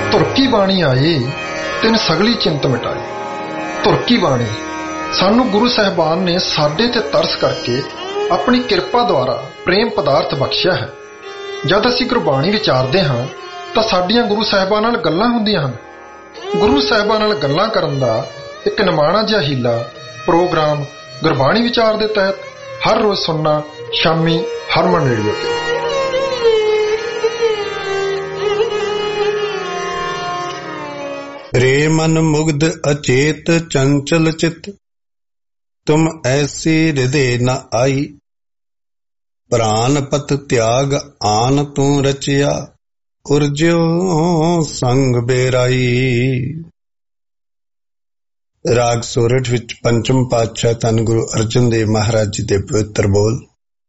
ਧੁਰਕੀ ਬਾਣੀ ਆਏ ਤਿਨ ਸਗਲੀ ਚਿੰਤ ਮਿਟਾਈ। ਧੁਰਕੀ ਬਾਣੀ ਸਾਨੂੰ ਗੁਰੂ ਸਾਹਿਬਾਨ ਨੇ ਸਾਡੇ ਤੇ ਤਰਸ ਕਰਕੇ ਆਪਣੀ ਕਿਰਪਾ ਦੁਆਰਾ ਪ੍ਰੇਮ ਪਦਾਰਥ ਬਖਸ਼ਿਆ ਹੈ। ਜਦ ਅਸੀਂ ਗੁਰਬਾਣੀ ਵਿਚਾਰਦੇ ਹਾਂ ਤਾਂ ਸਾਡੀਆਂ ਗੁਰੂ ਸਾਹਿਬਾਨ ਨਾਲ ਗੱਲਾਂ ਹੁੰਦੀਆਂ ਹਨ। ਗੁਰੂ ਸਾਹਿਬਾਨ ਨਾਲ ਗੱਲਾਂ ਕਰਨ ਦਾ ਇੱਕ ਨਿਮਾਣਾ ਜਿਹਾ ਹੀਲਾ ਪ੍ਰੋਗਰਾਮ ਗੁਰਬਾਣੀ ਵਿਚਾਰ ਦੇ ਤਹਿਤ ਹਰ ਰੋਜ਼ ਸੁਣਨਾ ਸ਼ਾਮੀ ਹਰਮਨ ਰੇਡੀਓ ਤੇ। ਰੇ ਮਨ ਮੁਗਧ ਅਚੇਤ ਚੰਚਲ ਚਿਤ, ਤੁਮ ਐਸੀ ਹਿਰਦੇ ਨ ਆਈ। ਪ੍ਰਾਨ ਪਤ ਤਿਆਗ ਆਨ ਤੂੰ ਰਚਿਆ, ਉਰਜਿਓ ਸੰਗ ਬੇਰਾਈ। ਰਾਗ ਸੋਰਠ ਵਿੱਚ ਪੰਚਮ ਪਾਤਸ਼ਾਹ ਧੰਨ ਗੁਰੂ ਅਰਜਨ ਦੇਵ ਮਹਾਰਾਜ ਜੀ ਦੇ ਪਵਿੱਤਰ ਬੋਲ।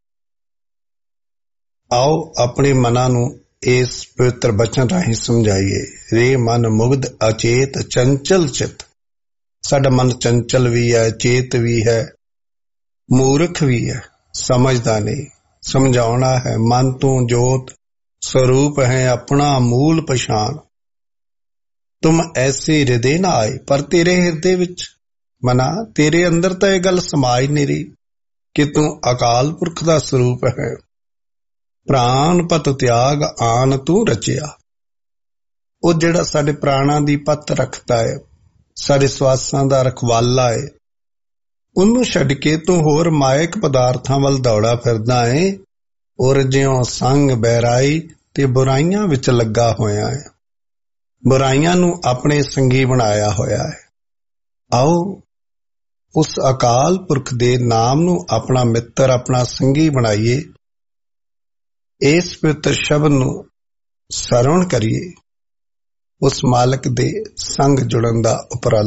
ਆਓ ਆਪਣੇ ਮਨਾਂ ਨੂੰ ਇਸ ਪਵਿੱਤਰ ਬਚਨ ਰਾਹੀਂ ਸਮਝਾਈਏ। ਰੇ ਮਨ ਮੁਗਧ ਅਚੇਤ ਚੰਚਲ ਚਿਤ। ਸਾਡਾ ਮਨ ਚੰਚਲ ਵੀ ਹੈ, ਚੇਤ ਵੀ ਹੈ, ਮੂਰਖ ਵੀ ਹੈ, ਸਮਝਦਾ ਨਹੀਂ। ਸਮਝਾਉਣਾ ਹੈ ਮਨ ਤੂੰ ਜੋਤ ਸਰੂਪ ਹੈ, ਆਪਣਾ ਮੂਲ ਪਛਾਣ। ਤੁਮ ਐਸੇ ਹਿਰਦੇ ਨਾ ਆਏ। ਪਰ ਤੇਰੇ ਹਿਰਦੇ ਵਿੱਚ ਮਨਾ, ਤੇਰੇ ਅੰਦਰ ਤਾਂ ਇਹ ਗੱਲ ਸਮਾਈ ਨਹੀਂ ਰਹੀ ਕਿ ਤੂੰ ਅਕਾਲ ਪੁਰਖ ਦਾ ਸਰੂਪ ਹੈ। ਪ੍ਰਾਨ ਪਤ ਤਿਆਗ ਆਨ ਤੂੰ ਰਚਿਆ। ਉਹ ਜਿਹੜਾ ਸਾਡੇ ਪ੍ਰਾਣਾਂ ਦੀ ਪੱਤ ਰੱਖਦਾ ਹੈ, ਸਾਡੇ ਸਵਾਸਾਂ ਦਾ ਰਖਵਾਲਾ ਹੈ, ਉਹਨੂੰ ਛੱਡ ਕੇ ਤੂੰ ਹੋਰ ਮਾਇਕ ਪਦਾਰਥਾਂ ਵੱਲ ਦੌੜਾ ਫਿਰਦਾ ਹੈ। ਔਰ ਜਿਉਂ ਸੰਗ ਬਹਿਰਾਈ, ਤੇ ਬੁਰਾਈਆਂ ਵਿੱਚ ਲੱਗਾ ਹੋਇਆ ਹੈ, ਬੁਰਾਈਆਂ ਨੂੰ ਆਪਣੇ ਸੰਗੀ ਬਣਾਇਆ ਹੋਇਆ ਹੈ। ਆਓ ਉਸ ਅਕਾਲ ਪੁਰਖ ਦੇ ਨਾਮ ਨੂੰ ਆਪਣਾ ਮਿੱਤਰ, ਆਪਣਾ ਸੰਗੀ ਬਣਾਈਏ। ਇਸ ਪਵਿੱਤਰ ਸ਼ਬਦ ਨੂੰ ਸਰਵਣ ਕਰੀਏ। ਉਸ ਮਾਲਕ ਦੇ ਸੰਗ ਜੁੜਨ ਦਾ ਉਪਰਾਲਾ